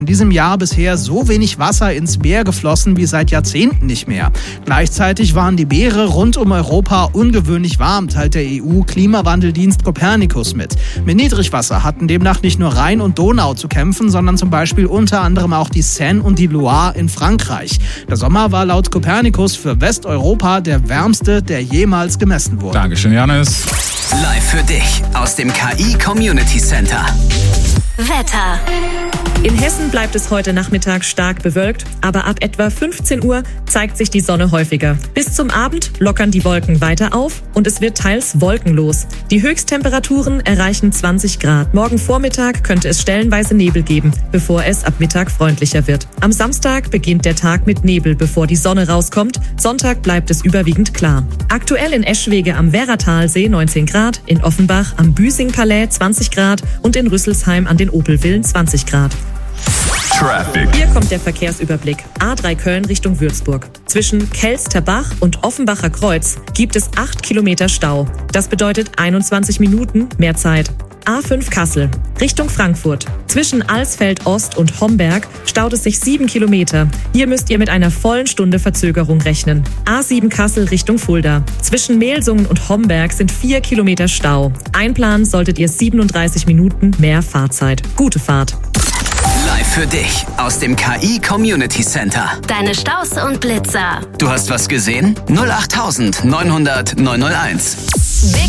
In diesem Jahr bisher so wenig Wasser ins Meer geflossen wie seit Jahrzehnten nicht mehr. Gleichzeitig waren die Meere rund um Europa ungewöhnlich warm, teilt der EU-Klimawandeldienst Copernicus mit. Mit Niedrigwasser hatten demnach nicht nur Rhein und Donau zu kämpfen, sondern zum Beispiel unter anderem auch die Seine und die Loire in Frankreich. Der Sommer war laut Copernicus für Westeuropa der wärmste, der jemals gemessen wurde. Dankeschön, Janis. Live für dich aus dem KI Community Center. Wetter. In Hessen bleibt es heute Nachmittag stark bewölkt, aber ab etwa 15 Uhr zeigt sich die Sonne häufiger. Bis zum Abend lockern die Wolken weiter auf und es wird teils wolkenlos. Die Höchsttemperaturen erreichen 20 Grad. Morgen Vormittag könnte es stellenweise Nebel geben, bevor es ab Mittag freundlicher wird. Am Samstag beginnt der Tag mit Nebel, bevor die Sonne rauskommt. Sonntag bleibt es überwiegend klar. Aktuell in Eschwege am Werratalsee 19 Grad, in Offenbach am Büsing-Palais 20 Grad und in Rüsselsheim an den Opelvillen 20 Grad. Traffic. Hier kommt der Verkehrsüberblick. A3 Köln Richtung Würzburg. Zwischen Kelsterbach und Offenbacher Kreuz gibt es 8 Kilometer Stau. Das bedeutet 21 Minuten mehr Zeit. A5 Kassel Richtung Frankfurt. Zwischen Alsfeld Ost und Homberg staut es sich 7 Kilometer. Hier müsst ihr mit einer vollen Stunde Verzögerung rechnen. A7 Kassel Richtung Fulda. Zwischen Melsungen und Homberg sind 4 Kilometer Stau. Einplanen solltet ihr 37 Minuten mehr Fahrzeit. Gute Fahrt. Live für dich aus dem KI Community Center. Deine Staus und Blitzer. Du hast was gesehen? 08900 901. Big